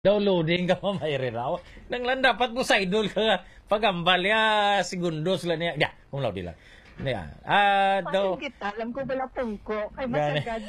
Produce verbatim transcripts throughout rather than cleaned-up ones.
Daw loading ka pa may raw. Nang lang dapat mo sa idol ka pagambal ya segundos lang niya. Ya, kung law di lang. Ya. Ah, daw. Pasin kita, alam ko wala pungko. Kay Gani. masagad.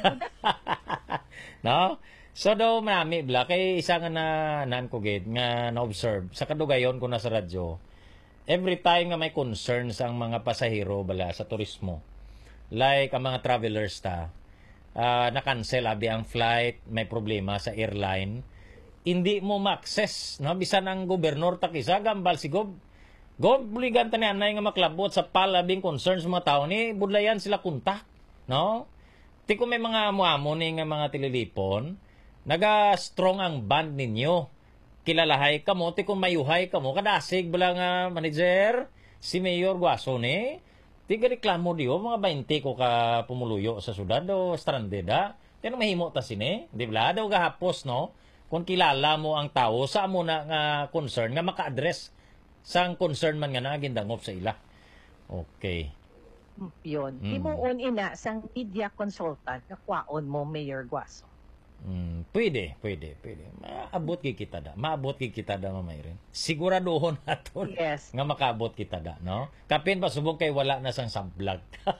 No? So daw marami bla kay isa nga na nan ko gid nga na-observe sa kadugayon ko na sa radyo. Every time nga may concerns ang mga pasahero bala sa turismo. Like ang mga travelers ta, uh, na-cancel abi ang flight, may problema sa airline. Hindi mo ma-access, no? Bisan ang gobernador takisa gambal si Gob. Gob buligan tani anay nga maklabot sa palabing concerns mga tao ni budlayan sila kuntak, no? Ti ko may mga muamo ni nga mga tililipon, naga-strong ang band ninyo. Kilalahay ka mo, ti kung mayuhay ka mo, kadasig bala nga manager, si Mayor Guaso ni, ti reklamo diyo, mga twenty ko ka pumuluyo sa syudad, do stranded ha. Kaya mahimo ta sini, di ba? Daw gahapos, no? Kung kilala mo ang tao, sa mo na nga concern, nga maka-address sang concern man nga na gindangop sa ila. Okay. Yun. Mm. Himuon ina sang media consultant na kwaon mo, Mayor Guaso. Mm, pwede, pwede, pwede. Maabot kay kita da. Maabot kay kita da mamay rin. Siguraduhon naton Yes. nga makaabot kita da, no? Kapin pa subong kay wala na sang sablag.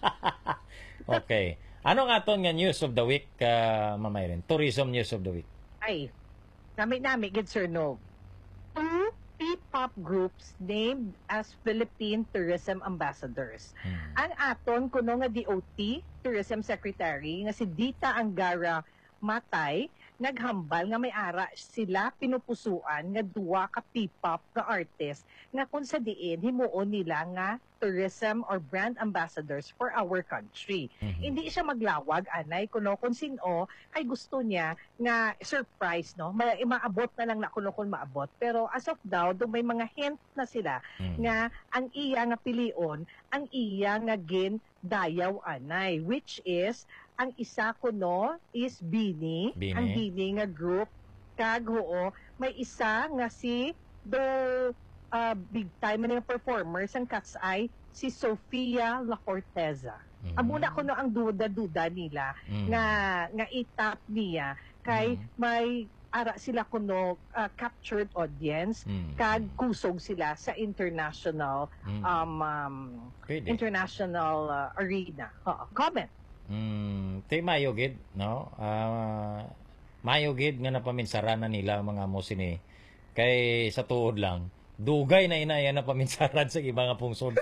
Okay. Ano nga aton nga news of the week, uh, mamay rin? Tourism news of the week. Ay, nami-nami, good sir, no. Two P-pop groups named as Philippine Tourism Ambassadors. Hmm. Ang aton kuno nga D O T, Tourism Secretary, nga si Dita Angara Matay, naghambal nga may ara sila pinupusuan nga duwa ka P-pop nga artist nga kung sa diin himuon nila nga tourism or brand ambassadors for our country. Mhm. Hindi siya maglawag anay kuno kung sino ay gusto niya nga surprise, no, Ma maabot na lang na kuno kung maabot, pero as of now do may mga hint na sila Hmm. nga ang iya nga pilion ang iya nga gin dayaw anay, which is ang isa kuno is Bini, Bini. ang Bini nga group kag oo may isa nga si the uh, big time na performers ang Cat's Eye si Sofia La Corteza. Mhm. Amuna kuno ang duda-duda nila Mhm. nga nga itap niya kay Mhm. may ara sila kuno uh, captured audience Mhm. kag kusog sila sa international Mhm. um, um Pwede. international uh, arena. Oo, comment. Mm, te mayo gid, no? Ah, mayo gid nga napaminsara na nila ang mga musini. Kay sa tuod lang, dugay na inaya na paminsaran sa ibang nga pungsod.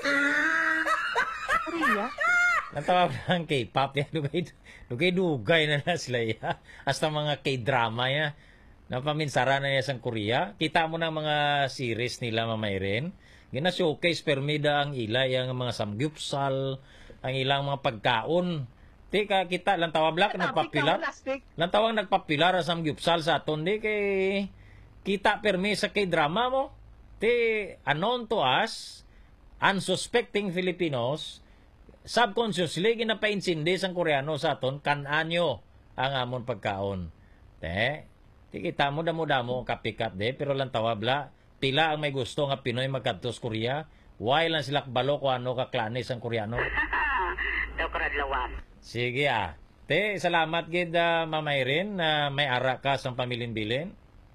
Korea? Natawa ang K-pop ya, dugay dugay dugay na na sila ya. Hasta mga K-drama ya. Napaminsara na niya sa Korea. Kita mo na mga series nila mamayrin. Gina-showcase permida ang ilay ang mga samgyupsal, ang ilang mga pagkaon. Tika kita lang tawa black nagpapilar. Last week, Lang tawang nagpapilar ang samgyupsal sa aton di kay kita permi sa kay drama mo. Ti unknown to us, unsuspecting Filipinos, subconsciously ginapaintsindi sang Koreano sa aton kan-anyo ang amon pagkaon. Te, ti kita mo damo-damo ang kapikat de pero lang tawa bla pila ang may gusto nga Pinoy magkadtos Korea. Why lang sila balo ko ano ka klanes ang Koreano? daw karadlawan. Sige ah. Te, salamat gid uh, Mamay rin na may ara ka sa pamilin bilin.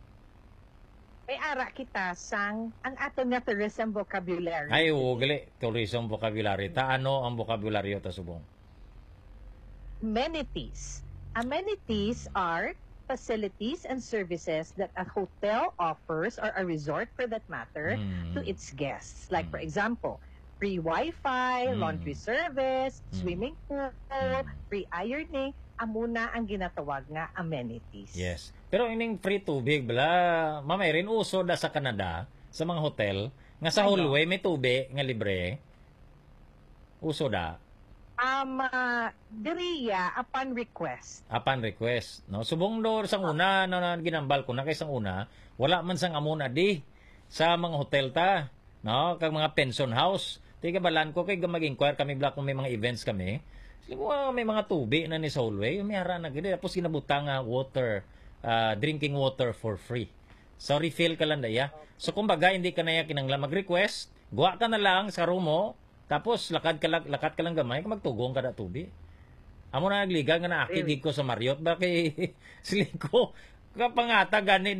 May ara kita sang ang aton nga tourism vocabulary. Ay, oo, gali. Tourism vocabulary. Ta, ano ang vocabulary ta subong? Amenities. Amenities are facilities and services that a hotel offers or a resort for that matter Mm. to its guests. Like for Mm. example, free Wi-Fi, Mm. laundry service, Mm. swimming pool, Mm. free ironing, amuna ang ginatawag nga amenities. Yes. Pero ining free tubig, bala, mamay rin uso da sa Canada, sa mga hotel, nga sa Ano? hallway may tubig nga libre. Uso da, Um, uh, diriya upon request. upon request. No? Subong do sang una, na, na ginambal ko na kay sang una, wala man sang amuna di sa mga hotel ta. No? Kag mga pension house. Tiga balan ko kay mag-inquire kami black kung may mga events kami. Sila mo ah, may mga tubig na ni sa hallway, may hara na gid tapos kinabutang nga water, uh, drinking water for free. So refill ka lang daya. So kumbaga hindi ka na ya kinanglan mag-request, guwa ka na lang sa room mo, tapos lakad ka lang, lakad ka lang gamay, magtugong ka na tubig. Amo na nagliga nga na akid ko sa Marriott ba kay siling ko kapangata gani